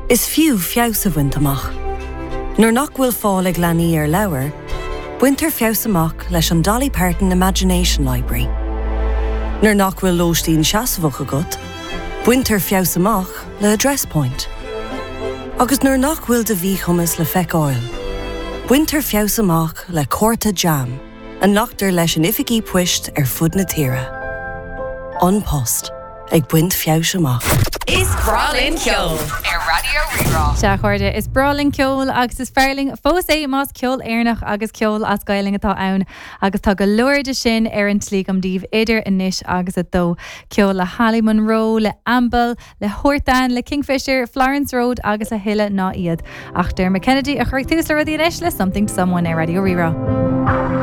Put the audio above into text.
Is fiú fios a bhaint amach. Nuair nach bhfuil fáil ag leanaí ar leabhar, buintear fios amach leis an Dolly Parton Imagination Library. Nuair nach bhfuil lóistín seasamhach agat, buintear fios amach le Address Point. Agus nuair nach bhfuil de bhí chumas le feiceáil, buintear fios amach le Córta Jam, a nachtar leis an ificí puist ar fud na tíre. An Post, ag buint fios amach. Is Bralin Ceol ar Radio Rirá. Se chuirde is Bralin Ceol agus is fearling fós é más ceol éarnach agus ceol as gailing atá ann agus tá go leir de sin ar an tlí am díobh idir inis agus ató ceol le Halley Munro, le Amble, le Hortan, le Kingfisher, Florence Road agus a Hille ná iad. Ach Dermot Kennedy a chuir tús le rudí inis le Something to Someone ar Radio Rirá.